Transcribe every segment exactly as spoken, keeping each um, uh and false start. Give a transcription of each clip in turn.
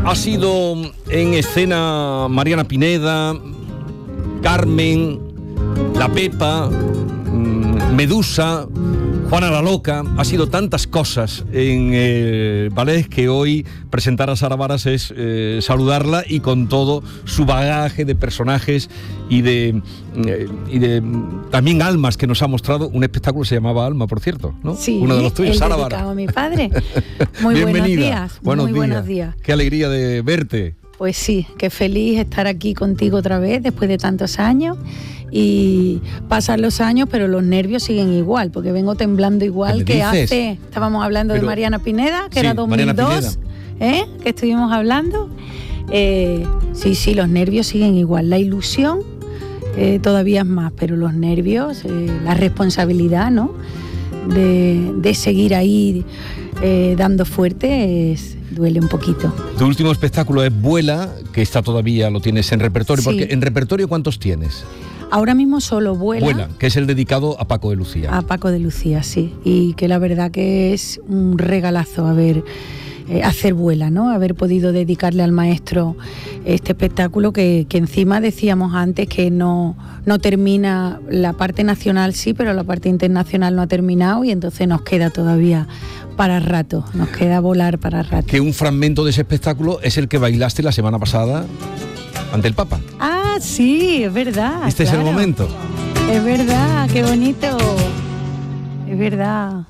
Ha sido en escena Mariana Pineda, Carmen, La Pepa, Medusa, Juana la Loca. Ha sido tantas cosas en el ballet que hoy presentar a Sara Varas es eh, saludarla, y con todo su bagaje de personajes y de, eh, y de también almas que nos ha mostrado. Un espectáculo que se llamaba Alma, por cierto, ¿no? Sí, uno de los tuyos, Sara Varas. A mi padre. Muy Bienvenida. buenos días. Buenos muy días. buenos días. Qué alegría de verte. Pues sí, qué feliz estar aquí contigo otra vez después de tantos años. Y pasan los años, pero los nervios siguen igual, porque vengo temblando igual que dices? hace. Estábamos hablando Pero, de Mariana Pineda, que sí, era dos mil dos, ¿eh? Que estuvimos hablando. Eh, sí, sí, los nervios siguen igual. La ilusión eh, todavía es más, pero los nervios, eh, la responsabilidad, ¿no? De, de seguir ahí eh, dando fuerte es, duele un poquito. Tu último espectáculo es Vuela, que está todavía, lo tienes en repertorio, Sí. porque en repertorio ¿cuántos tienes? Ahora mismo solo Vuela. Vuela, que es el dedicado a Paco de Lucía. A Paco de Lucía, sí. Y que la verdad que es un regalazo haber, eh, hacer Vuela, ¿no? Haber podido dedicarle al maestro este espectáculo que, que encima decíamos antes que no, no termina, la parte nacional sí, pero la parte internacional no ha terminado, y entonces nos queda todavía para rato, nos queda volar para rato. Que un fragmento de ese espectáculo es el que bailaste la semana pasada ante el Papa. Ah, sí, es verdad. Este claro. es el momento. Es verdad, qué bonito. Es verdad.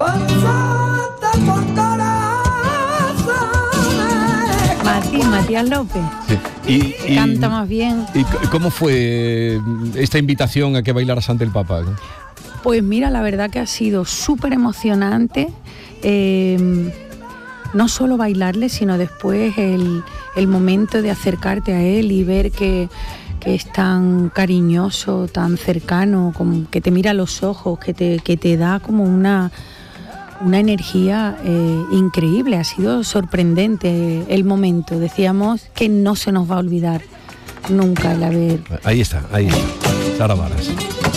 Mati, Matías López. Sí. Y, y, Canta más bien. ¿Y cómo fue esta invitación a que bailaras ante el Papa? Pues mira, la verdad que ha sido súper emocionante. Eh, no solo bailarle, sino después el, el momento de acercarte a él y ver que, que es tan cariñoso, tan cercano, como que te mira a los ojos, que te, que te da como una, una energía eh, increíble. Ha sido sorprendente el momento. Decíamos que no se nos va a olvidar nunca el haber... Ahí está, ahí está. Sara Varas.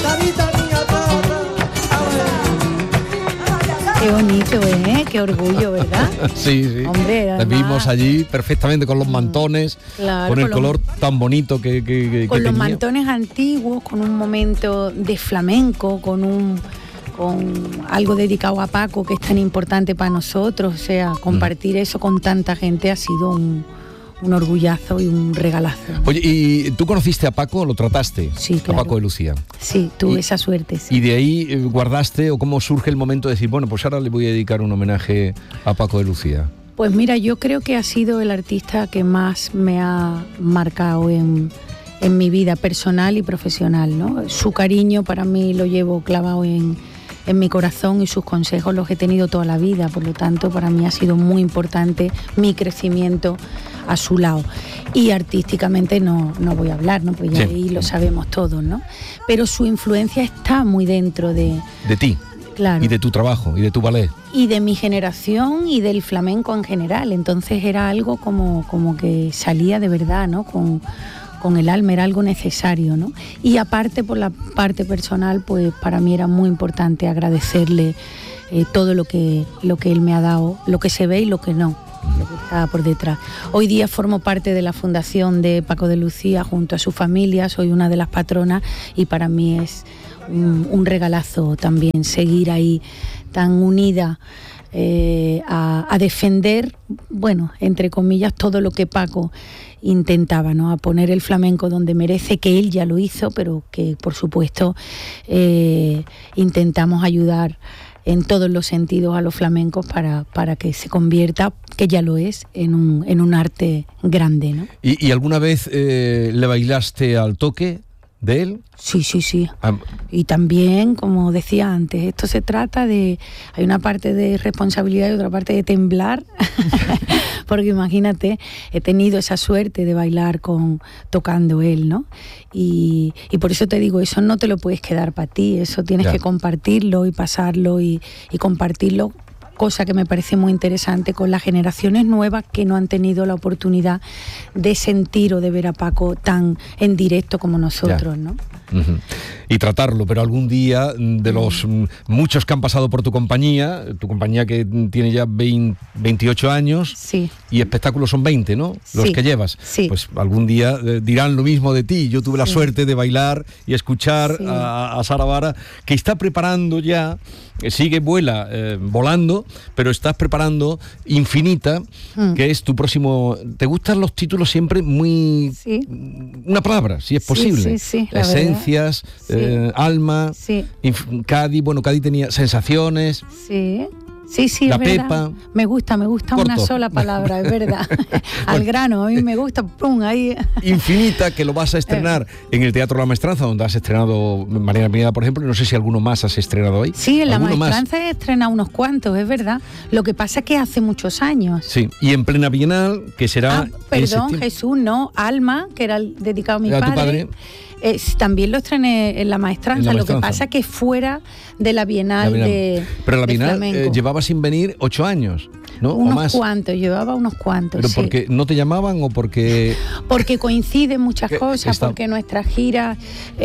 Qué bonito, ¿eh? Qué orgullo, ¿verdad? Sí, sí. Hombre, la además, vimos allí perfectamente con los mantones, claro, con el con los- color tan bonito que, que, que con que los tenía. mantones antiguos, con un momento de flamenco, con un con algo dedicado a Paco, que es tan importante para nosotros. O sea, compartir Mm. eso con tanta gente ha sido un, un orgullazo y un regalazo. Oye, ¿y tú conociste a Paco? ¿Lo trataste? Sí, claro. A Paco de Lucía. Sí, tuve Y- esa suerte. Sí. Y de ahí eh, guardaste, o cómo surge el momento de decir, bueno, pues ahora le voy a dedicar un homenaje a Paco de Lucía. Pues mira, yo creo que ha sido el artista que más me ha marcado en, en mi vida personal y profesional, ¿no? Su cariño para mí lo llevo clavado en, en mi corazón, y sus consejos los he tenido toda la vida. Por lo tanto, para mí ha sido muy importante mi crecimiento a su lado. Y artísticamente no, no voy a hablar, ¿no? Pues ya Sí. ahí lo sabemos todos, ¿no? Pero su influencia está muy dentro de... De ti. Claro. Y de tu trabajo, y de tu ballet. Y de mi generación y del flamenco en general. Entonces era algo como, como que salía de verdad, ¿no? Con, con el alma, era algo necesario, ¿no? Y aparte, por la parte personal, pues para mí era muy importante agradecerle eh, todo lo que, lo que él me ha dado, lo que se ve y lo que no, lo que está por detrás. Hoy día formo parte de la fundación de Paco de Lucía junto a su familia, soy una de las patronas, y para mí es un, un regalazo también seguir ahí tan unida eh, a, a defender, bueno, entre comillas, todo lo que Paco intentaba, ¿no? A poner el flamenco donde merece, que él ya lo hizo, pero que por supuesto eh, intentamos ayudar en todos los sentidos a los flamencos para, para que se convierta, que ya lo es, en un, en un arte grande, ¿no? ¿Y, y alguna vez eh, le bailaste al toque de él? Sí, sí, sí. Ah, Y también, como decía antes, esto se trata de... Hay una parte de responsabilidad y otra parte de temblar, porque imagínate, he tenido esa suerte de bailar con tocando él, ¿no? Y, y por eso te digo, eso no te lo puedes quedar para ti, eso tienes Ya. que compartirlo y pasarlo y, y compartirlo, cosa que me parece muy interesante con las generaciones nuevas que no han tenido la oportunidad de sentir o de ver a Paco tan en directo como nosotros, Ya. ¿no? ujú. y tratarlo, pero algún día de los mm, muchos que han pasado por tu compañía, tu compañía que tiene ya veinte, veintiocho años, sí. y espectáculos son veinte, ¿no? Los sí. que llevas. Sí. Pues algún día eh, dirán lo mismo de ti. Yo tuve sí. la suerte de bailar y escuchar sí. a, a Sara Vara, que está preparando ya, sigue, vuela, eh, volando, pero estás preparando Infinita, mm. que es tu próximo... ¿Te gustan los títulos siempre muy... Sí. Una palabra, si es posible. Sí, sí, sí, Esencias, sí. eh, alma, sí. Inf- Cádiz, bueno, Cádiz tenía sensaciones. Sí. Sí, sí, la es verdad. Pepa. Me gusta, me gusta Corto. Una sola palabra, es verdad. Al bueno, grano, a mí me gusta, pum, ahí. Infinita, que lo vas a estrenar en el Teatro La Maestranza, donde has estrenado Mariana Pineda, por ejemplo, y no sé si alguno más has estrenado ahí. Sí, en La Maestranza he estrenado unos cuantos, es verdad. Lo que pasa es que hace muchos años. Sí, y en plena Bienal, que será... Ah, perdón, Jesús, no, Alma, que era el dedicado a mi ¿A padre. tu padre? Eh, también lo estrené en La Maestranza, en la lo maestranza. que pasa es que fuera de la Bienal, la Bienal. de Pero la de Bienal flamenco. eh, llevaba sin venir ocho años, ¿no? Unos o más. cuantos, llevaba unos cuantos, ¿Pero sí. porque no te llamaban o porque...? Porque coinciden muchas cosas, está... porque nuestras giras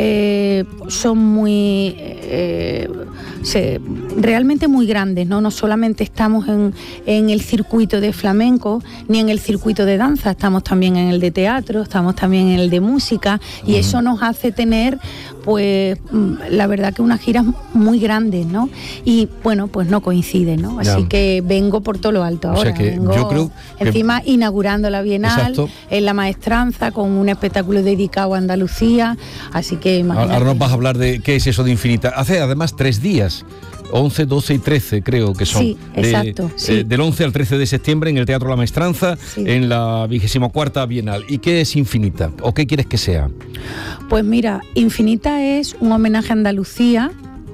eh, son muy... Eh, se, realmente muy grandes, ¿no? No solamente estamos en, en el circuito de flamenco, ni en el circuito de danza, estamos también en el de teatro, estamos también en el de música, y uh-huh. eso nos hace tener, pues, la verdad que unas giras muy grandes, ¿no? Y, bueno, pues no coinciden, ¿no? Así ya. que vengo por todo lo alto ahora. O sea que vengo yo creo que... encima inaugurando la Bienal, Exacto. en La Maestranza, con un espectáculo dedicado a Andalucía, así que imagínate. Ahora nos vas a hablar de qué es eso de Infinita. Hace además tres días, once, doce y trece creo que son. Sí, exacto. De, sí. Eh, del once al trece de septiembre en el Teatro La Maestranza, sí. en la vigésima cuarta Bienal. ¿Y qué es Infinita? ¿O qué quieres que sea? Pues mira, Infinita es un homenaje a Andalucía,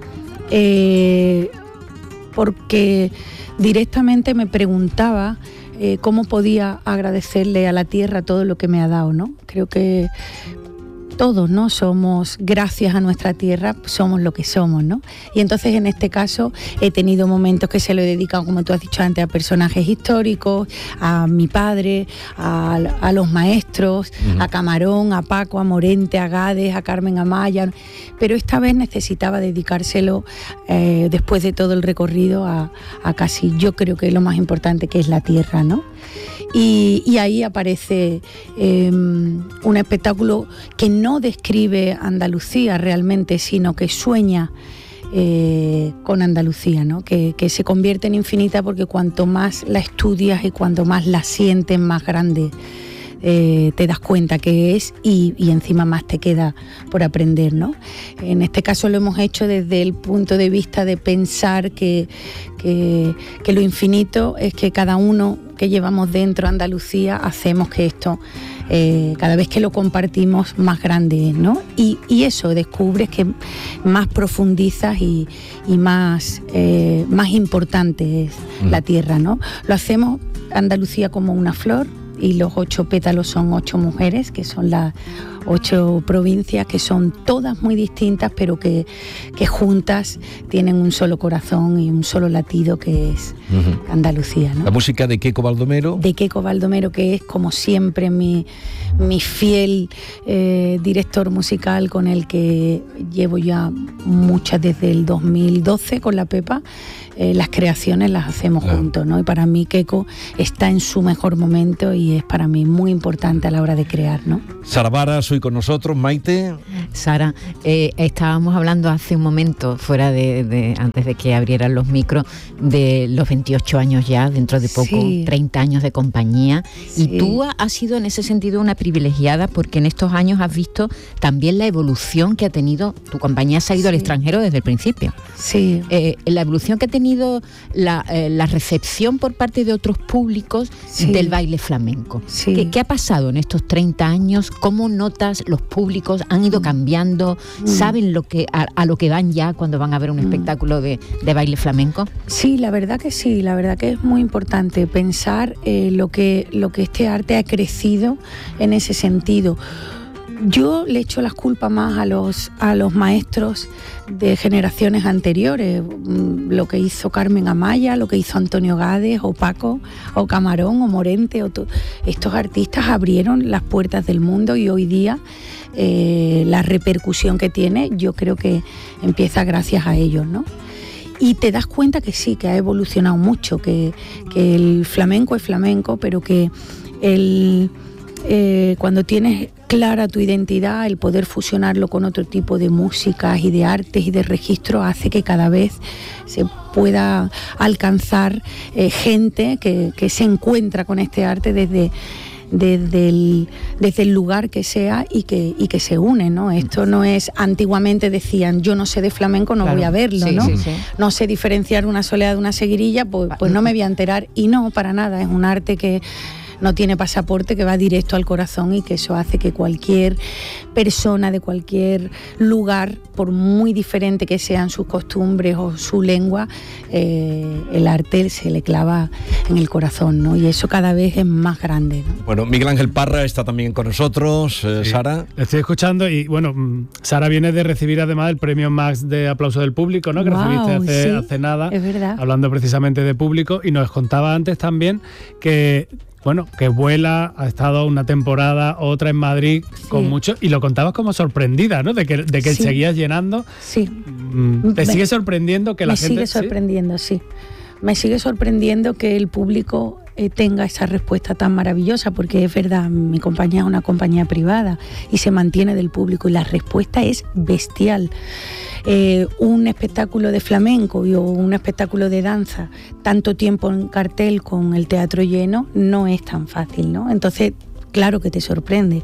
eh, porque directamente me preguntaba eh, cómo podía agradecerle a la tierra todo lo que me ha dado, ¿no? Creo que todos, ¿no? Somos, gracias a nuestra tierra, somos lo que somos, ¿no? Y entonces en este caso he tenido momentos que se lo he dedicado, como tú has dicho antes, a personajes históricos, a mi padre, a, a los maestros, uh-huh. a Camarón, a Paco, a Morente, a Gades, a Carmen Amaya, pero esta vez necesitaba dedicárselo, eh, después de todo el recorrido, a, a casi, yo creo que lo más importante, que es la tierra, ¿no? Y, y ahí aparece eh, un espectáculo que no describe Andalucía realmente, sino que sueña eh, con Andalucía, ¿no? Que, que se convierte en infinita porque cuanto más la estudias y cuanto más la sientes, más grande Eh, te das cuenta que es y, y encima más te queda por aprender, ¿no? En este caso lo hemos hecho desde el punto de vista de pensar que, que, que lo infinito es que cada uno que llevamos dentro Andalucía hacemos que esto, eh, cada vez que lo compartimos, más grande es, ¿no? Y, y eso, descubres que más profundizas y, y más, eh, más importante es mm. la tierra, ¿no? Lo hacemos Andalucía como una flor, y los ocho pétalos son ocho mujeres, que son las ocho provincias, que son todas muy distintas, pero que, que juntas tienen un solo corazón y un solo latido, que es uh-huh. Andalucía, ¿no? La música de Queco Baldomero. De Queco Baldomero, que es, como siempre, mi, mi fiel eh, director musical, con el que llevo ya muchas desde el dos mil doce con la Pepa. Eh, las creaciones las hacemos ah. juntos, ¿no? Y para mí Queco está en su mejor momento y es para mí muy importante a la hora de crear, ¿no? Sara Vara, soy con nosotros. Maite. Sara, eh, estábamos hablando hace un momento, fuera de, de antes de que abrieran los micros, de los veintiocho años ya, dentro de poco, sí. treinta años de compañía. Sí. Y tú has sido en ese sentido una privilegiada, porque en estos años has visto también la evolución que ha tenido. Tu compañía se ha ido sí. al extranjero desde el principio. Sí. Eh, la evolución que ha tenido La, eh, la recepción por parte de otros públicos sí. del baile flamenco. Sí. ¿Qué, ¿Qué ha pasado en estos treinta años? ¿Cómo notas los públicos? ¿Han ido cambiando? Mm. ¿Saben lo que, a, a lo que van ya cuando van a ver un mm. espectáculo de, de baile flamenco? Sí, la verdad que sí, la verdad que es muy importante pensar eh, lo que, lo que este arte ha crecido en ese sentido. Yo le echo las culpas más a los, a los maestros de generaciones anteriores, lo que hizo Carmen Amaya, lo que hizo Antonio Gades, o Paco, o Camarón, o Morente, o to- estos artistas abrieron las puertas del mundo y hoy día eh, la repercusión que tiene, yo creo que empieza gracias a ellos, ¿no? Y te das cuenta que sí, que ha evolucionado mucho, que, que el flamenco es flamenco, pero que el, eh, cuando tienes clara tu identidad, el poder fusionarlo con otro tipo de músicas y de artes y de registros hace que cada vez se pueda alcanzar eh, gente que, que se encuentra con este arte desde... Desde el, desde el lugar que sea y que, y que se une, ¿no? Esto no es, antiguamente decían, yo no sé de flamenco, no claro, voy a verlo, sí, ¿no? Sí, sí. No sé diferenciar una soleá de una seguirilla, pues, pues no me voy a enterar. Y no, para nada, es un arte que no tiene pasaporte, que va directo al corazón y que eso hace que cualquier persona de cualquier lugar, por muy diferente que sean sus costumbres o su lengua, eh, el arte se le clava en el corazón, ¿no? Y eso cada vez es más grande, ¿no? Bueno, Miguel Ángel Parra está también con nosotros. Eh, sí, Sara. Estoy escuchando y, bueno, Sara viene de recibir además el premio Max de aplauso del público, ¿no? Que wow, recibiste hace, sí, hace nada. Es verdad. Hablando precisamente de público, y nos contaba antes también que... Bueno, que vuela, ha estado una temporada, otra en Madrid, sí, con mucho, y lo contabas como sorprendida, ¿no? De que, de que sí, seguías llenando. Sí. ¿Te me, sigue sorprendiendo que la me gente...? Me sigue sorprendiendo, ¿sí? sí. Me sigue sorprendiendo que el público eh, tenga esa respuesta tan maravillosa, porque es verdad, mi compañía es una compañía privada y se mantiene del público y la respuesta es bestial. Eh, un espectáculo de flamenco o un espectáculo de danza, tanto tiempo en cartel con el teatro lleno, no es tan fácil, ¿no? Entonces, claro que te sorprende.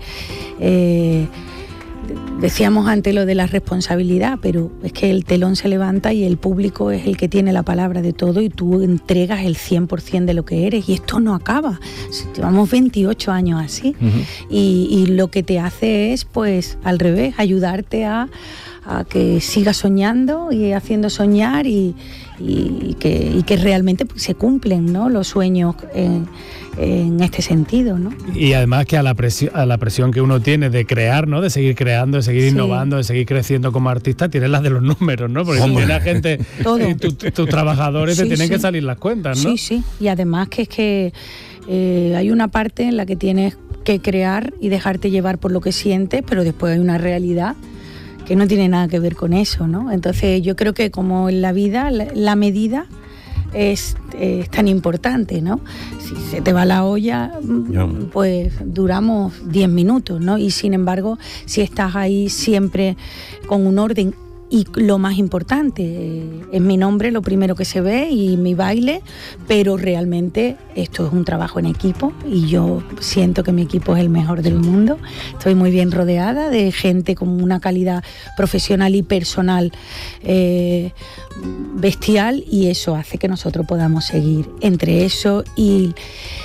Eh, decíamos antes lo de la responsabilidad, pero es que el telón se levanta y el público es el que tiene la palabra de todo y tú entregas el cien por ciento de lo que eres, y esto no acaba. Llevamos veintiocho años así, uh-huh, y, y lo que te hace es, pues, al revés, ayudarte a a que sigas soñando y haciendo soñar y, y, que, y que realmente se cumplen, ¿no?, los sueños en, en este sentido, ¿no? Y además que a la, presión, a la presión que uno tiene de crear, ¿no?, de seguir creando, de seguir sí, innovando, de seguir creciendo como artista, tienes las de los números, ¿no? Porque si tienes gente, eh, tus tu trabajadores sí, te tienen sí, que salir las cuentas, ¿no? Sí, sí, y además que es que eh, hay una parte en la que tienes que crear y dejarte llevar por lo que sientes, pero después hay una realidad que no tiene nada que ver con eso, ¿no? Entonces yo creo que como en la vida, la, la medida es, es tan importante, ¿no? Si se te va la olla, yeah, pues duramos diez minutos, ¿no? Y sin embargo, si estás ahí siempre con un orden, y lo más importante, eh, es mi nombre lo primero que se ve y mi baile, pero realmente esto es un trabajo en equipo y yo siento que mi equipo es el mejor del mundo. Estoy muy bien rodeada de gente con una calidad profesional y personal eh, bestial, y eso hace que nosotros podamos seguir. Entre eso y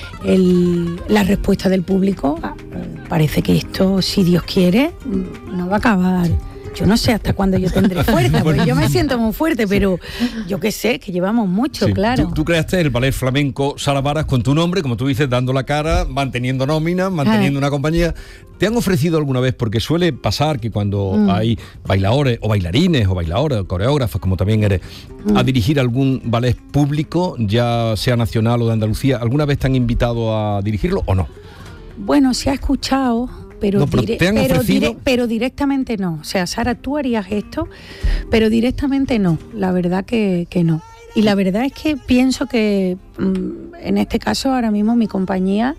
el, la respuesta del público, parece que esto, si Dios quiere, no va a acabar. Yo no sé hasta cuándo yo tendré fuerza, porque yo me siento muy fuerte, pero yo qué sé, que llevamos mucho, sí, claro. Tú, tú creaste el ballet flamenco Sara Varas con tu nombre, como tú dices, dando la cara, manteniendo nómina, manteniendo ah. una compañía. ¿Te han ofrecido alguna vez? Porque suele pasar que cuando mm. hay bailadores o bailarines o bailadoras, coreógrafas, como también eres, mm. a dirigir algún ballet público, ya sea nacional o de Andalucía, ¿alguna vez te han invitado a dirigirlo o no? Bueno, se ha escuchado... Pero, no, pero, dire- ¿te han pero, ofrecido? dire- pero directamente no. O sea, Sara, tú harías esto, pero directamente no. La verdad que, que no. Y la verdad es que pienso que mmm, en este caso ahora mismo mi compañía,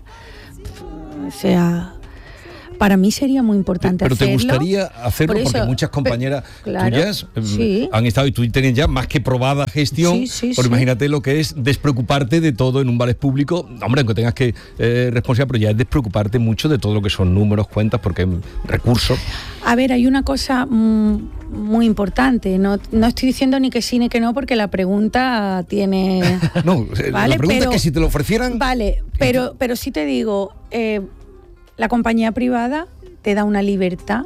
o sea, para mí sería muy importante pero hacerlo. Pero te gustaría hacerlo eso, porque muchas compañeras pero, claro, tuyas sí. han estado y tú tienes ya más que probada gestión. Sí, sí, porque sí. Imagínate lo que es despreocuparte de todo en un ballet público. Hombre, aunque tengas que eh, responsabilidad, pero ya es despreocuparte mucho de todo lo que son números, cuentas, porque recursos. A ver, hay una cosa mmm, muy importante. No, no estoy diciendo ni que sí ni que no, porque la pregunta tiene... no, ¿vale? La pregunta pero, es que si te lo ofrecieran... Vale, pero, pero sí te digo... Eh, la compañía privada te da una libertad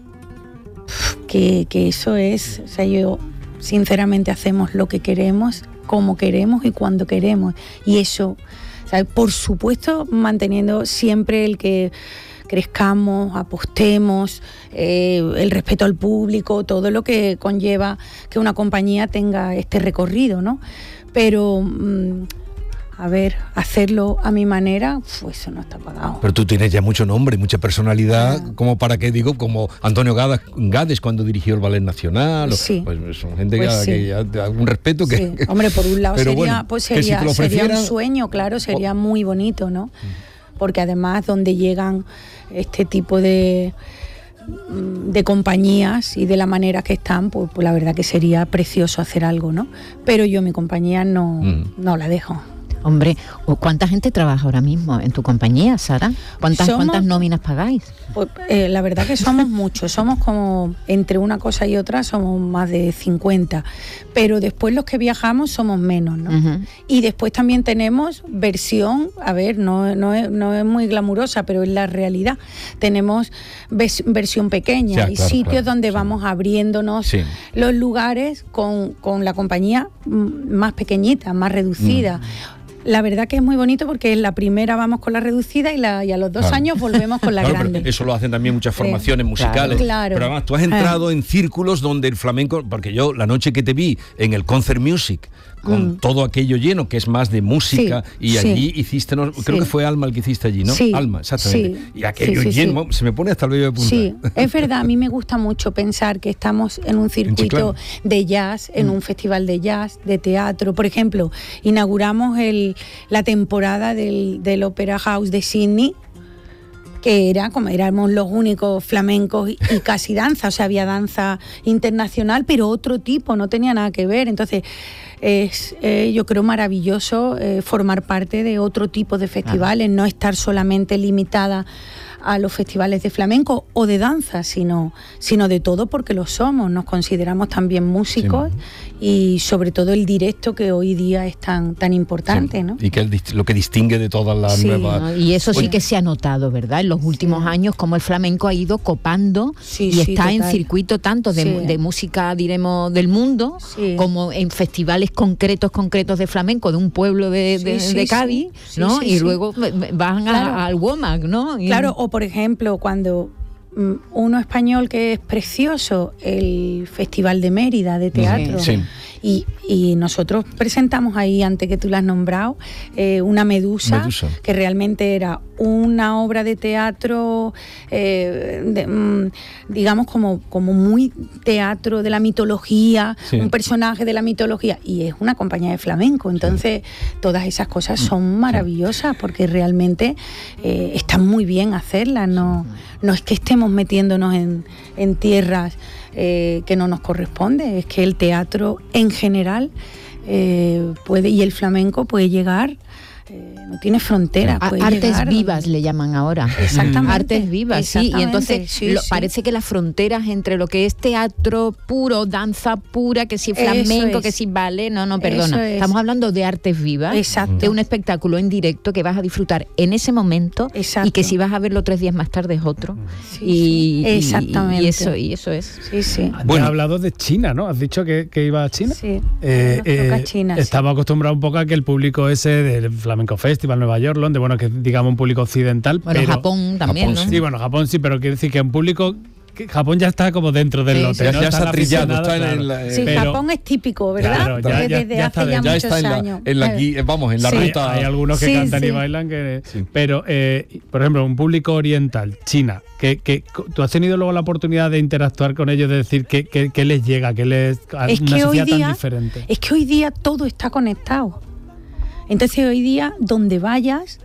que, que eso es, o sea, yo sinceramente hacemos lo que queremos, como queremos y cuando queremos, y eso, o sea, por supuesto manteniendo siempre el que crezcamos, apostemos, eh, el respeto al público, todo lo que conlleva que una compañía tenga este recorrido, ¿no? Pero mmm, a ver, hacerlo a mi manera, pues eso no está pagado. Pero tú tienes ya mucho nombre, mucha personalidad, ah. como para qué digo, como Antonio Gades, Gades cuando dirigió el Ballet Nacional, sí. o, pues son gente pues que, sí. que ya da un respeto que... Sí. Hombre, por un lado sería, bueno, pues sería, si sería un sueño, claro, sería muy bonito, ¿no? Porque además donde llegan este tipo de... de compañías y de la manera que están, pues, pues la verdad que sería precioso hacer algo, ¿no? Pero yo mi compañía no, mm. no la dejo. Hombre, ¿cuánta gente trabaja ahora mismo en tu compañía, Sara? ¿Cuántas, somos, ¿cuántas nóminas pagáis? Pues, eh, la verdad que somos muchos, somos como entre una cosa y otra somos más de cincuenta, pero después los que viajamos somos menos, ¿no? Uh-huh. Y después también tenemos versión, a ver, no, no, es, no es muy glamurosa, pero es la realidad, tenemos ves, versión pequeña, sí, y claro, sitios claro, donde sí. vamos abriéndonos sí. los lugares con, con la compañía más pequeñita, más reducida. Mm. La verdad que es muy bonito porque en la primera vamos con la reducida y, la, y a los dos claro. años volvemos con la claro, grande. Eso lo hacen también muchas formaciones sí. musicales. Claro. Pero además tú has entrado eh. en círculos donde el flamenco, porque yo la noche que te vi en el Concert Music, con mm. todo aquello lleno, que es más de música, sí, y allí sí. hiciste, no, creo sí. que fue Alma el que hiciste allí, ¿no? Sí, Alma, exactamente. Sí, y aquello sí, sí, lleno, sí. se me pone hasta el vello de punta. Sí, es verdad, a mí me gusta mucho pensar que estamos en un circuito en de jazz, en mm. un festival de jazz, de teatro. Por ejemplo, inauguramos el, la temporada del, del Opera House de Sydney, que era como éramos los únicos flamencos y, y casi danza, o sea, había danza internacional, pero otro tipo, no tenía nada que ver. Entonces, es eh, yo creo maravilloso eh, formar parte de otro tipo de festivales, ah. no estar solamente limitada a los festivales de flamenco o de danza, sino, sino de todo, porque lo somos, nos consideramos también músicos sí. y sobre todo el directo, que hoy día es tan, tan importante, sí. ¿no? Y que el, lo que distingue de todas las sí, nuevas... ¿no? Y eso sí bueno. que se ha notado, ¿verdad? En los últimos sí. años, como el flamenco ha ido copando sí, y sí, está total. en circuito tanto de, sí. de música, diremos, del mundo, sí. como en festivales concretos, concretos de flamenco, de un pueblo de, de, sí, sí, de Cádiz, sí. ¿no? Sí, sí, y sí. luego van claro. a, al WOMAC, ¿no? Y claro, o por ejemplo, cuando uno español que es precioso, el Festival de Mérida de teatro, sí, sí. Y, y nosotros presentamos ahí, antes que tú la has nombrado, eh, una Medusa, Medusa, que realmente era una obra de teatro, eh, de, mm, digamos, como, como muy teatro de la mitología, sí. un personaje de la mitología, y es una compañía de flamenco. Entonces, sí. todas esas cosas son maravillosas, porque realmente eh, están muy bien hacerlas, no, no es que estemos metiéndonos en, en tierras eh, que no nos corresponde, es que el teatro en general eh, puede, y el flamenco puede llegar, eh, no tiene frontera. Artes llegar, vivas le llaman ahora. Exactamente. Artes vivas, sí. Y entonces sí, lo, sí. parece que las fronteras entre lo que es teatro puro, danza pura, que si flamenco, es. que si ballet, no, no, perdona. Es. Estamos hablando de artes vivas, exacto. de un espectáculo en directo que vas a disfrutar en ese momento, exacto. y que si vas a verlo tres días más tarde es otro. Sí, y, sí. Exactamente. Y, y eso, y eso es. Sí, sí. Bueno, has hablado de China, ¿no? ¿Has dicho que, que iba a China? Sí. Eh, eh, China, estamos sí. acostumbrados un poco a que el público ese del Flamenco Festival, Nueva York, Londres, bueno, que digamos un público occidental. Bueno, pero, Japón también, Japón, ¿no? Sí, bueno, Japón sí, pero quiere decir que un público... Que Japón ya está como dentro del sí, lote, sí. ¿no? Ya, ya está trillado, está en, claro. en la... Eh, sí, pero, Japón es típico, ¿verdad? Claro, ya, ya, Desde ya hace está, ya, ya muchos está en la, años. En la gui- vamos, en la sí. ruta... Hay, hay algunos que sí, cantan sí. y bailan, que sí. pero, eh, por ejemplo, un público oriental, China, que, que tú has tenido luego la oportunidad de interactuar con ellos, de decir qué que, que les llega, que les... Es una que sociedad hoy día, tan diferente. Es que hoy día todo está conectado. Entonces hoy día, donde vayas,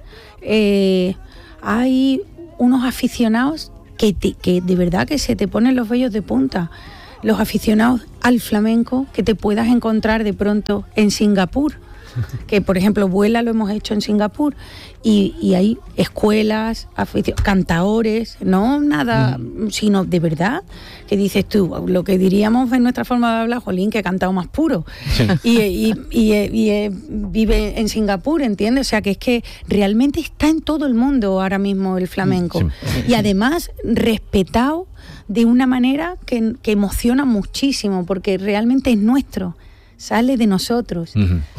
eh, hay unos aficionados que, te, que de verdad que se te ponen los vellos de punta. Los aficionados al flamenco que te puedas encontrar de pronto en Singapur, que por ejemplo Vuela lo hemos hecho en Singapur, y, y hay escuelas, aficio- cantaores, no nada, mm. sino de verdad, que dices tú, lo que diríamos en nuestra forma de hablar, jolín, que he cantado más puro, sí. y, y, y, y, y vive en Singapur, ¿entiendes? O sea, que es que realmente está en todo el mundo ahora mismo el flamenco, sí. y además respetado de una manera que, que emociona muchísimo, porque realmente es nuestro, sale de nosotros. Uh-huh.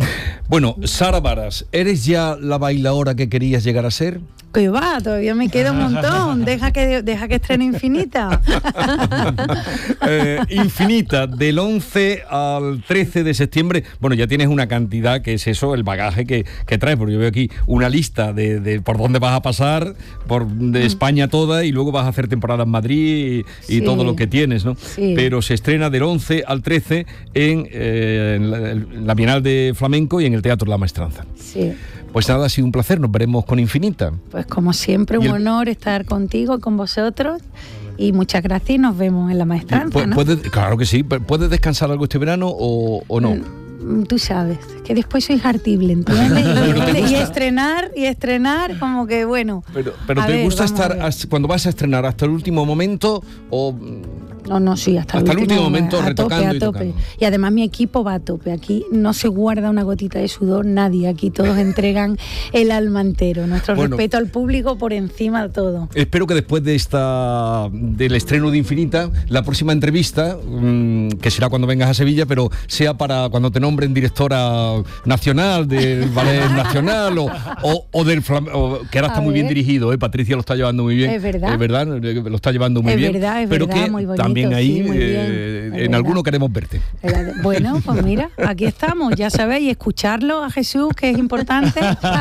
Bueno, Sara Varas, ¿eres ya la bailaora que querías llegar a ser? Que va, todavía me queda un montón. Deja que, deja que estrene Infinita. eh, Infinita, del once al trece de septiembre. Bueno, ya tienes una cantidad, que es eso, el bagaje que, que traes, porque yo veo aquí una lista de, de por dónde vas a pasar, por de España toda, y luego vas a hacer temporada en Madrid y, y sí. todo lo que tienes, ¿no? Sí. Pero se estrena del once al trece en, eh, en, la, en la Bienal de Flamenco y en el Teatro La Maestranza. Sí. Pues nada, ha sido un placer, nos veremos con Infinita. Pues como siempre, un el... honor estar contigo, con vosotros, y muchas gracias y nos vemos en La Maestranza, ¿no? ¿Puedes, claro que sí, ¿puedes descansar algo este verano o, o no? Tú sabes, que después soy hartible, ¿entiendes? Y, y estrenar, y estrenar, como que bueno. Pero, pero ¿te ver, gusta estar, cuando vas a estrenar, hasta el último momento o...? No, no, sí, hasta, hasta el último, último momento, a retocando tope, a tope. Y, tocando. Y además mi equipo va a tope. Aquí no se guarda una gotita de sudor nadie. Aquí todos entregan el alma entero. Nuestro bueno, respeto al público por encima de todo. Espero que después de esta del estreno de Infinita, la próxima entrevista, mmm, que será cuando vengas a Sevilla, pero sea para cuando te nombren directora nacional del Ballet Nacional o, o, o del o, que ahora está a muy ver. bien dirigido, ¿eh? Patricia lo está llevando muy bien. Es verdad. Es verdad, lo está llevando muy es bien. Verdad, es pero verdad, que muy bonito. También ahí, sí, eh, en alguno queremos verte. Bueno, pues mira, aquí estamos, ya sabéis, escucharlo a Jesús, que es importante.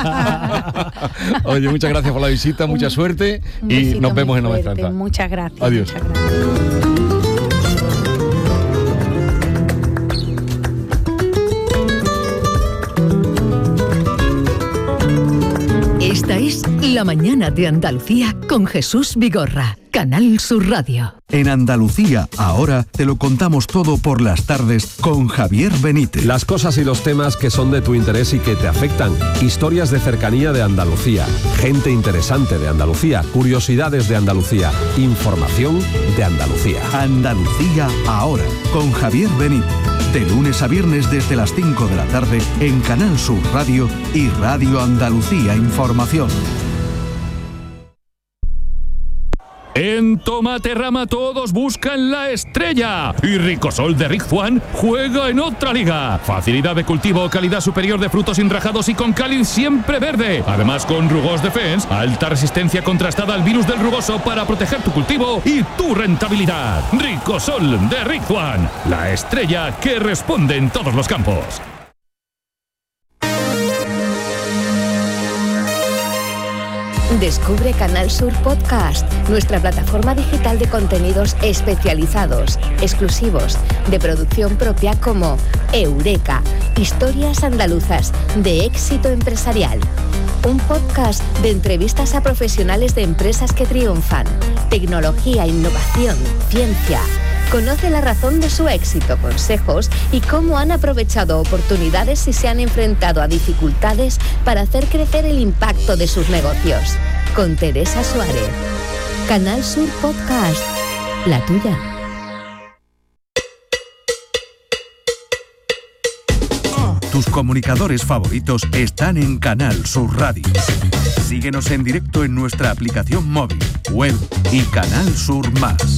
Oye, muchas gracias por la visita, mucha suerte y nos vemos en La Maestranza. Muchas gracias. Adiós. Muchas gracias. Esta es La Mañana de Andalucía con Jesús Vigorra, Canal Sur Radio. En Andalucía, ahora te lo contamos todo por las tardes con Javier Benítez. Las cosas y los temas que son de tu interés y que te afectan. Historias de cercanía de Andalucía. Gente interesante de Andalucía. Curiosidades de Andalucía. Información de Andalucía. Andalucía, ahora, con Javier Benítez. De lunes a viernes desde las cinco de la tarde en Canal Sur Radio y Radio Andalucía Información. En Tomaterrama todos buscan la estrella y Ricosol de Rick Juan juega en otra liga. Facilidad de cultivo, calidad superior de frutos enrajados y con cáliz siempre verde. Además con Rugos Defense, alta resistencia contrastada al virus del rugoso para proteger tu cultivo y tu rentabilidad. Ricosol de Rick Juan, la estrella que responde en todos los campos. Descubre Canal Sur Podcast, nuestra plataforma digital de contenidos especializados, exclusivos, de producción propia como Eureka, historias andaluzas de éxito empresarial. Un podcast de entrevistas a profesionales de empresas que triunfan, tecnología, innovación, ciencia. Conoce la razón de su éxito, consejos y cómo han aprovechado oportunidades y se han enfrentado a dificultades para hacer crecer el impacto de sus negocios. Con Teresa Suárez. Canal Sur Podcast. La tuya. Tus comunicadores favoritos están en Canal Sur Radio. Síguenos en directo en nuestra aplicación móvil, web y Canal Sur Más.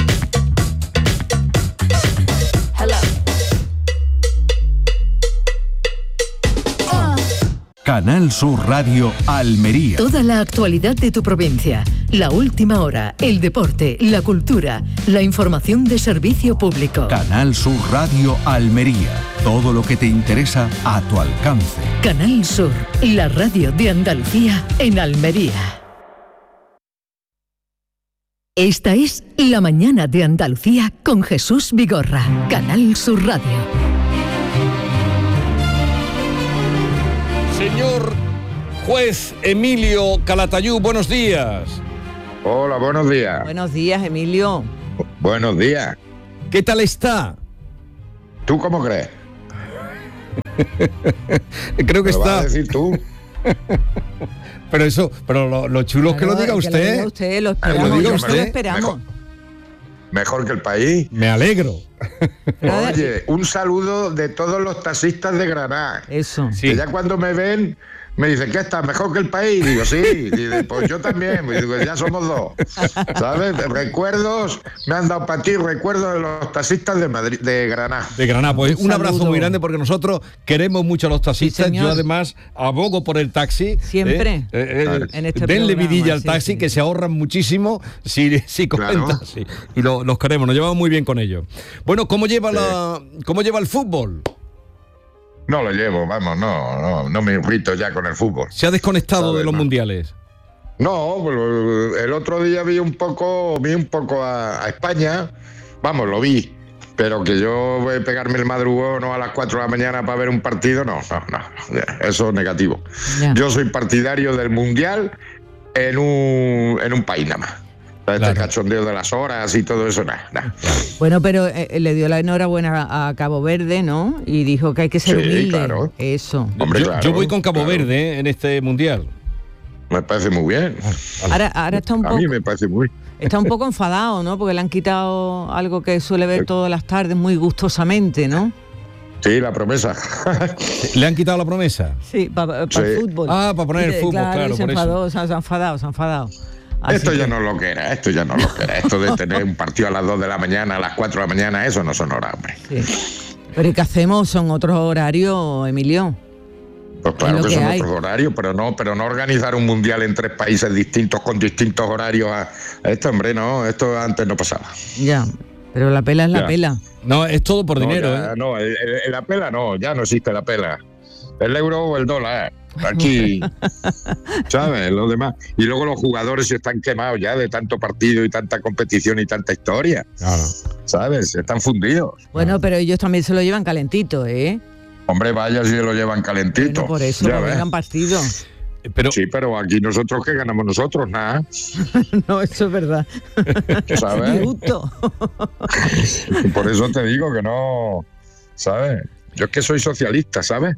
Canal Sur Radio Almería. Toda la actualidad de tu provincia, la última hora, el deporte, la cultura, la información de servicio público. Canal Sur Radio Almería. Todo lo que te interesa a tu alcance. Canal Sur, la radio de Andalucía en Almería. Esta es La Mañana de Andalucía con Jesús Vigorra. Canal Sur Radio. Señor juez Emilio Calatayud, buenos días. Hola, buenos días. Buenos días, Emilio. Buenos días. ¿Qué tal está? ¿Tú cómo crees? Creo que ¿Lo está. vas a decir tú? Pero eso, pero lo, lo chulo es que lo diga que usted. Lo diga usted, lo esperamos. Lo diga usted. usted. Lo esperamos. Mejor, mejor que el país. Me alegro. Oye, un saludo de todos los taxistas de Granada. Eso. Sí. Que ya cuando me ven Me dice, ¿qué está? ¿Mejor que el país? Digo, sí. Dice, pues yo también. Digo, ya somos dos. ¿Sabes? Recuerdos, me han dado para ti recuerdos de los taxistas de Madrid, de Granada. De Granada, pues un, un abrazo muy grande porque nosotros queremos mucho a los taxistas. Sí, yo además abogo por el taxi. Siempre. Eh, eh, en este denle programa, vidilla al taxi, sí, sí. que se ahorran muchísimo si, si comentan. Claro. Sí. Y lo, los queremos, nos llevamos muy bien con ellos. Bueno, ¿cómo lleva, sí. la, ¿cómo lleva el fútbol? No lo llevo, vamos, no, no, no me irrito ya con el fútbol. ¿Se ha desconectado ¿sabes? de los no. mundiales? No, el otro día vi un poco, vi un poco a, a España, vamos, lo vi, pero que yo voy a pegarme el madrugón a las cuatro de la mañana para ver un partido, no, no, no, eso es negativo. Yeah. Yo soy partidario del mundial en un, en un país nada más. Este claro. cachondeo de las horas y todo eso, nada. Nah. Bueno, pero eh, le dio la enhorabuena a, a Cabo Verde, ¿no? Y dijo que hay que ser sí, humilde. Claro. Eso. Hombre, yo, claro, yo voy con Cabo claro. Verde eh, en este mundial. Me parece muy bien. Ahora, ahora está un poco. A mí me parece muy. Está un poco enfadado, ¿no? Porque le han quitado algo que suele ver todas las tardes muy gustosamente, ¿no? Sí, la promesa. ¿Le han quitado la promesa? Sí, para pa sí. el fútbol. Ah, para poner el fútbol, claro. claro se, por enfadó, eso. se han enfadado, se han enfadado. Así esto ya que... no lo que era, esto ya no lo que era. Esto de tener un partido a las dos de la mañana, a las cuatro de la mañana, eso no son horas, hombre. Sí. Pero ¿y qué hacemos? Son otros horarios, Emilio. Pues claro que, que son hay. otros horarios, pero no, pero no organizar un mundial en tres países distintos con distintos horarios a, a esto, hombre, no, esto antes no pasaba. Ya, pero la pela es la ya. pela. No, es todo por no, dinero, ya, ¿eh? No, el, el, la pela no, ya no existe la pela. El euro o el dólar. Aquí, ¿sabes? Lo demás. Y luego los jugadores están quemados ya de tanto partido y tanta competición y tanta historia. Claro. ¿Sabes? Están fundidos. Bueno, pero ellos también se lo llevan calentito, ¿eh? Hombre, vaya si se lo llevan calentito. Bueno, por eso no vengan partido. Pero, sí, pero aquí nosotros, ¿qué ganamos nosotros? Nada. No, eso es verdad. ¿Sabes? Gusto. Por eso te digo que no, ¿sabes? Yo es que soy socialista, ¿sabes?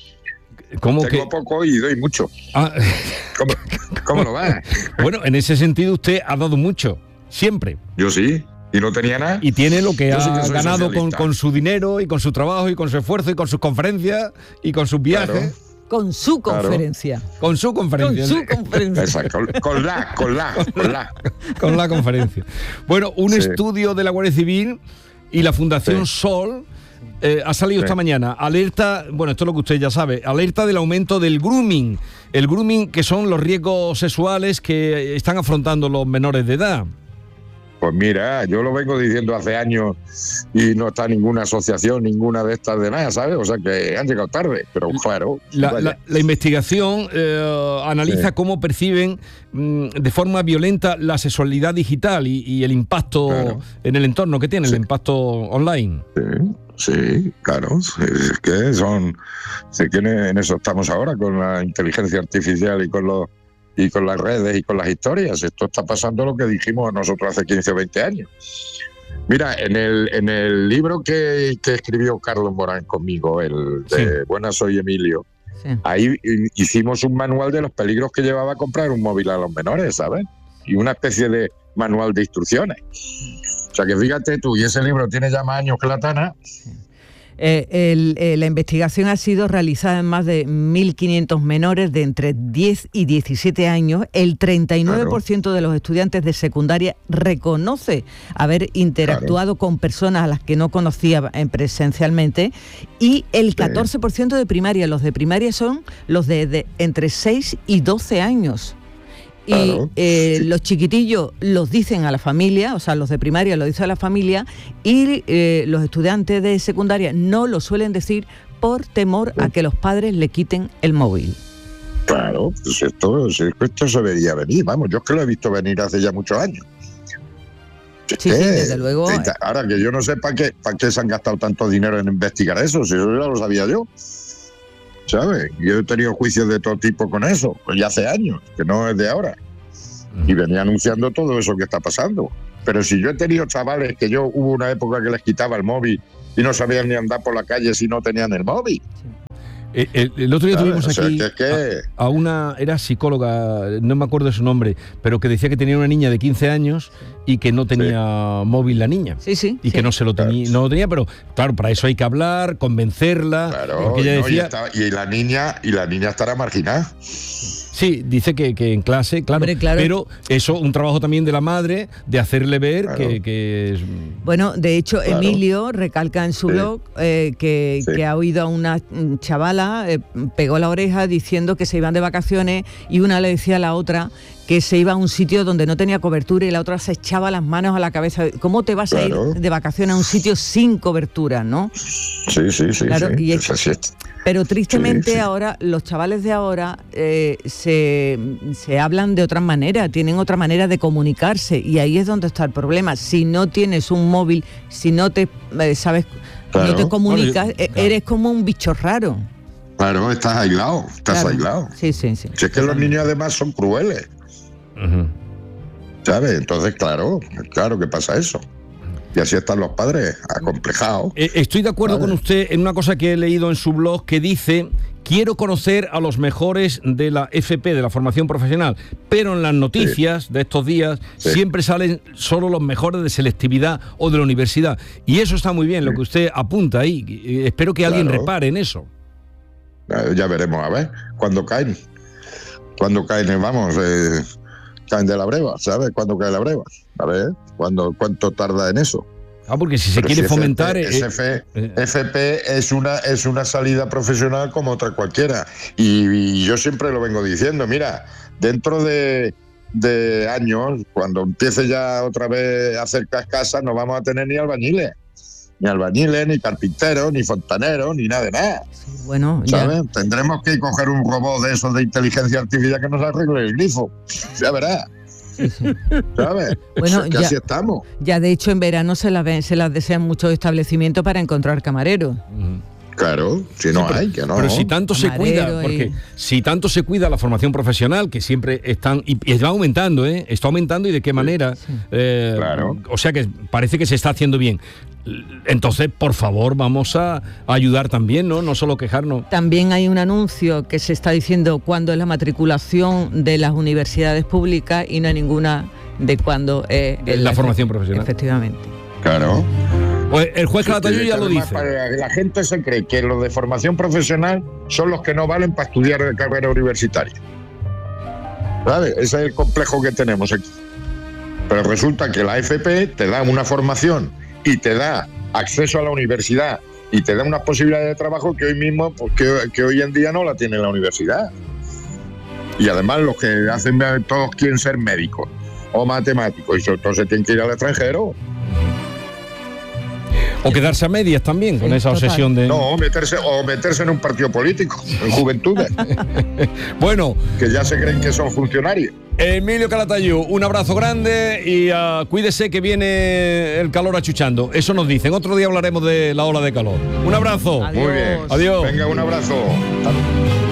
¿Cómo Tengo que? poco y doy mucho. Ah. ¿Cómo, ¿Cómo lo ves? Bueno, en ese sentido usted ha dado mucho, siempre. Yo sí, y no tenía nada. Y tiene lo que Yo ha sí que ganado con, con su dinero y con su trabajo y con su esfuerzo y con sus conferencias y con sus viajes. Claro. Con su conferencia. Claro. Con su conferencia. Con su conferencia. Exacto, con, con la, con la, con la. Con la conferencia. Bueno, un sí. estudio de la Guardia Civil y la Fundación sí. Sol eh, ha salido sí. esta mañana. Alerta, bueno, esto es lo que usted ya sabe, alerta del aumento del grooming. El grooming, que son los riesgos sexuales que están afrontando los menores de edad. Pues mira, yo lo vengo diciendo hace años y no está ninguna asociación, ninguna de estas de nada, ¿sabes? O sea que han llegado tarde, pero claro. La, la, la investigación eh, analiza sí. cómo perciben mm, de forma violenta la sexualidad digital y, y el impacto claro. en el entorno que tiene, sí. el impacto online. Sí. Sí, claro, es que son, es que en eso estamos ahora con la inteligencia artificial y con los y con las redes y con las historias. Esto está pasando lo que dijimos nosotros hace quince o veinte años. Mira, en el en el libro que, que escribió Carlos Morán conmigo, el de sí. Buenas soy Emilio, sí. ahí hicimos un manual de los peligros que llevaba a comprar un móvil a los menores, ¿sabes? Y una especie de manual de instrucciones. O sea que fíjate tú, y ese libro tiene ya más años que la Tana. Eh, el, eh, la investigación ha sido realizada en más de mil quinientos menores de entre diez y diecisiete años. El treinta y nueve por ciento claro. de los estudiantes de secundaria reconoce haber interactuado claro. con personas a las que no conocía presencialmente, y el catorce por ciento de primaria. Los de primaria son los de, de entre seis y doce años. Y claro, eh, sí. los chiquitillos los dicen a la familia, o sea, los de primaria lo dicen a la familia, y eh, los estudiantes de secundaria no lo suelen decir por temor a que los padres le quiten el móvil. Claro, pues esto, esto se veía venir, vamos, yo es que lo he visto venir hace ya muchos años. Sí, sí, desde luego. Ahora que yo no sé para qué, para qué se han gastado tanto dinero en investigar eso, si eso ya lo sabía yo. ¿Sabes? Yo he tenido juicios de todo tipo con eso, pues ya hace años, que no es de ahora. Y venía anunciando todo eso que está pasando. Pero si yo he tenido chavales que yo hubo una época que les quitaba el móvil y no sabían ni andar por la calle si no tenían el móvil. El, el, el otro día ¿sabes? tuvimos O sea, aquí que, que... A, a una, era psicóloga, no me acuerdo de su nombre, pero que decía que tenía una niña de quince años y que no tenía sí. móvil la niña. Sí, sí. Y sí. que no se lo tenía, no lo tenía, pero claro, para eso hay que hablar, convencerla. Claro, porque ella no, decía, y, está, y la niña y la niña estará marginada. Sí, dice que, que en clase, claro, Hombre, claro, pero eso, un trabajo también de la madre, de hacerle ver claro. que, que es... Bueno, de hecho, claro. Emilio recalca en su sí. blog eh, que, sí. que ha oído a una chavala, eh, pegó la oreja diciendo que se iban de vacaciones y una le decía a la otra que se iba a un sitio donde no tenía cobertura y la otra se echaba las manos a la cabeza. ¿Cómo te vas claro. a ir de vacaciones a un sitio sin cobertura, no? Sí, sí, sí. Claro, sí, y es, es así. Pero tristemente sí, sí. ahora, los chavales de ahora eh, se, se hablan de otra manera, tienen otra manera de comunicarse y ahí es donde está el problema. Si no tienes un móvil, si no te eh, sabes, claro. no te comunicas, bueno, claro. eres como un bicho raro. Claro, estás aislado, estás claro. aislado. Sí, sí, sí. Si es que los niños además son crueles. Uh-huh. ¿Sabes? Entonces, claro, claro que pasa eso. Y así están los padres, acomplejados. Eh, estoy de acuerdo ¿vale? con usted en una cosa que he leído en su blog que dice: quiero conocer a los mejores de la F P, de la formación profesional, pero en las noticias sí. de estos días sí. siempre salen solo los mejores de selectividad o de la universidad. Y eso está muy bien, sí. lo que usted apunta ahí. Eh, espero que alguien claro. repare en eso. Ya veremos, a ver, cuando caen. Cuando caen, vamos... Eh... caen de la breva, ¿sabes? ¿Cuándo cae la breva? A ver, ¿cuándo, ¿cuánto tarda en eso? Ah, porque si se Pero quiere si fomentar... F P, eh, F P, eh, F P es una, es una salida profesional como otra cualquiera. Y, y yo siempre lo vengo diciendo, mira, dentro de, de años, cuando empiece ya otra vez a hacer casas, no vamos a tener ni albañiles. Ni albañiles, ni carpinteros, ni fontaneros, ni nada de nada. Sí, bueno, ¿sabes? Ya. Tendremos que coger un robot de esos de inteligencia artificial que nos arregle el grifo. Ya verás. Sí, sí. ¿Sabes? Bueno, que ya, así estamos. Ya de hecho en verano se las, ven, se las desean muchos establecimientos para encontrar camareros. Uh-huh. Claro, si no sí, pero, hay, que no. Pero si tanto Camarero se cuida, porque y... si tanto se cuida la formación profesional, que siempre están, y, y va aumentando, ¿eh? Está aumentando y de qué sí, manera. Sí. Eh, claro. O sea que parece que se está haciendo bien. Entonces, por favor, vamos a, a ayudar también, ¿no? No solo quejarnos. También hay un anuncio que se está diciendo cuándo es la matriculación de las universidades públicas y no hay ninguna de cuándo es la, la formación profesional. Efectivamente. Claro. Pues el juez Calatayud ya lo dice. La gente se cree que los de formación profesional son los que no valen para estudiar de carrera universitaria. ¿Vale? Ese es el complejo que tenemos aquí. Pero resulta que la F P te da una formación y te da acceso a la universidad y te da unas posibilidades de trabajo que hoy mismo, pues, que, que hoy en día no la tiene la universidad. Y además los que hacen, todos quieren ser médicos o matemáticos y sobre todo se tienen que ir al extranjero. O quedarse a medias también, con sí, esa total. obsesión de... No, meterse, o meterse en un partido político, en juventudes. Bueno. Que ya se creen que son funcionarios. Emilio Calatayud, un abrazo grande y uh, cuídese que viene el calor achuchando. Eso nos dicen. Otro día hablaremos de la ola de calor. Un abrazo. Adiós. Muy bien. Adiós. Venga, un abrazo.